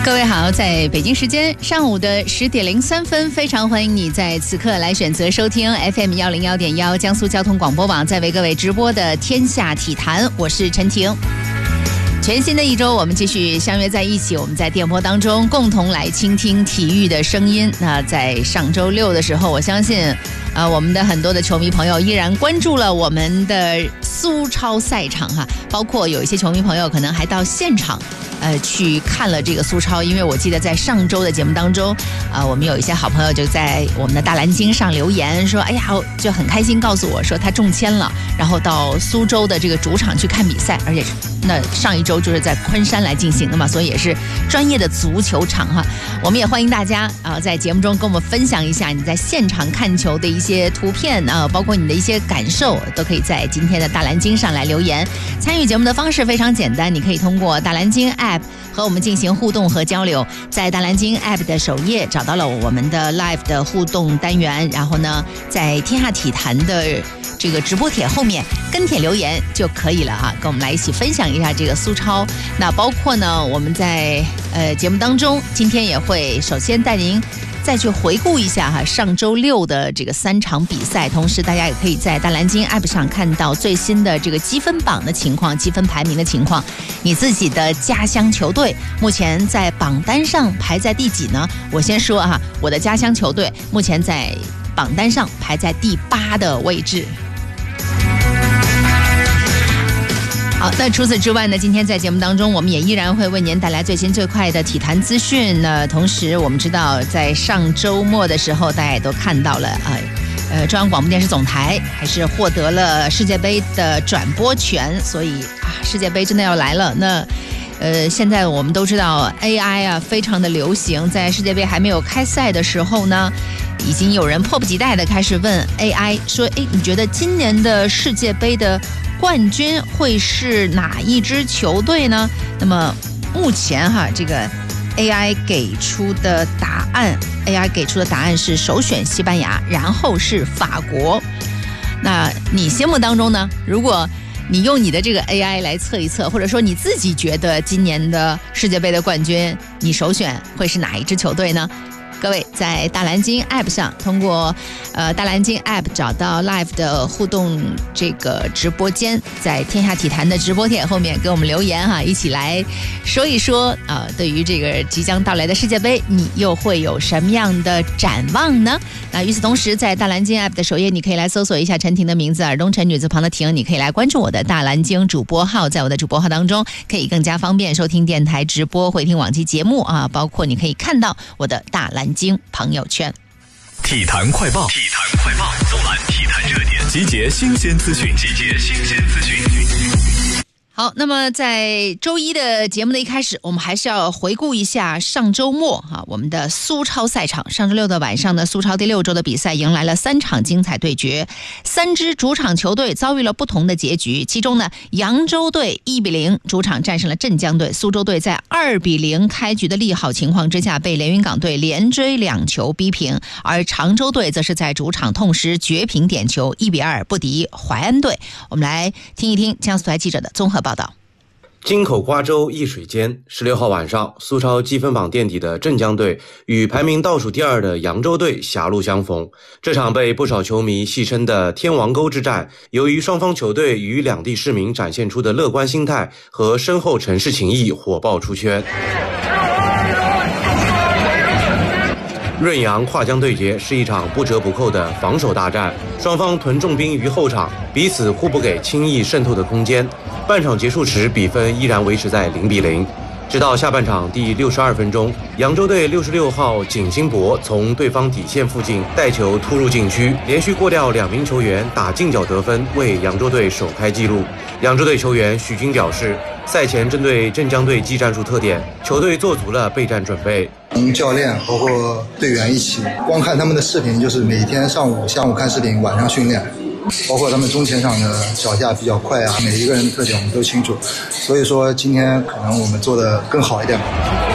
各位好，在北京时间上午的10点03分，非常欢迎你在此刻来选择收听 FM101.1江苏交通广播网在为各位直播的天下体坛，我是陈婷。全新的一周，我们继续相约在一起，我们在电波当中共同来倾听体育的声音。那在上周六的时候，我相信我们的很多的球迷朋友依然关注了我们的苏超赛场哈，包括有一些球迷朋友可能还到现场去看了这个苏超。因为我记得在上周的节目当中我们有一些好朋友就在我们的大蓝鲸上留言说，哎呀，就很开心告诉我说他中签了，然后到苏州的这个主场去看比赛，而且那上一周就是在昆山来进行的嘛，所以也是专业的足球场哈。我们也欢迎大家在节目中跟我们分享一下你在现场看球的一些图片包括你的一些感受，都可以在今天的大蓝鲸上来留言。参与节目的方式非常简单，你可以通过大蓝鲸 App 和我们进行互动和交流。在大蓝鲸 App 的首页找到了我们的 Live 的互动单元，然后呢，在天下体坛的这个直播帖后面跟帖留言就可以了哈，跟我们来一起分享一下这个苏超。那包括呢，我们在节目当中今天也会首先带您再去回顾一下上周六的这个3场比赛，同时大家也可以在大蓝鲸 App 上看到最新的这个积分榜的情况、积分排名的情况。你自己的家乡球队目前在榜单上排在第几呢？我先说我的家乡球队目前在榜单上排在第8的位置。好，那除此之外呢，今天在节目当中我们也依然会为您带来最新最快的体坛资讯呢。同时我们知道在上周末的时候大家也都看到了中央广播电视总台还是获得了世界杯的转播权，所以世界杯真的要来了。那现在我们都知道 AI 非常的流行，在世界杯还没有开赛的时候呢，已经有人迫不及待的开始问 AI 说，你觉得今年的世界杯的冠军会是哪一支球队呢？那么目前这个 AI 给出的答案是首选西班牙，然后是法国。那你心目当中呢，如果你用你的这个 AI 来测一测，或者说你自己觉得今年的世界杯的冠军你首选会是哪一支球队呢？各位在大蓝鲸 App 上通过大蓝鲸 App 找到 Live 的互动这个直播间，在天下体坛的直播帖后面给我们留言一起来说一说对于这个即将到来的世界杯你又会有什么样的展望呢？那与此同时，在大蓝鲸 App 的首页你可以来搜索一下陈婷的名字，尔东陈女字旁的婷，你可以来关注我的大蓝鲸主播号，在我的主播号当中可以更加方便收听电台直播、回听往期节目包括你可以看到我的大蓝鲸朋友圈。 体坛快报，纵览体坛热点，集结新鲜资讯。 好，那么在周一的节目的一开始，我们还是要回顾一下上周末我们的苏超赛场。上周六的晚上呢，苏超第6周的比赛迎来了3场精彩对决，3支主场球队遭遇了不同的结局。其中呢，扬州队1-0主场战胜了镇江队，苏州队在2-0开局的利好情况之下被连云港队连追2球逼平，而常州队则是在主场痛失绝平点球，1-2不敌淮安队。我们来听一听江苏台记者的综合报道。 京口瓜洲一水间，16号晚上，苏超积分榜垫底的镇江队与排名倒数第2的扬州队狭路相逢。这场被不少球迷戏称的天王沟之战，由于双方球队与两地市民展现出的乐观心态和深厚城市情谊，火爆出圈。润扬跨江对决是一场不折不扣的防守大战，双方屯重兵于后场，彼此互不给轻易渗透的空间。半场结束时，比分依然维持在0-0。直到下半场第62分钟，扬州队66号景兴博从对方底线附近带球突入禁区，连续过掉2名球员，打近角得分，为扬州队首开纪录。扬州队球员许军表示，赛前针对镇江队技战术特点，球队做足了备战准备。 教练包括队员一起，光看他们的视频，就是每天上午、下午看视频，晚上训练。包括他们中前场的脚下比较快每一个人的特点我们都清楚，所以说今天可能我们做的更好一点吧。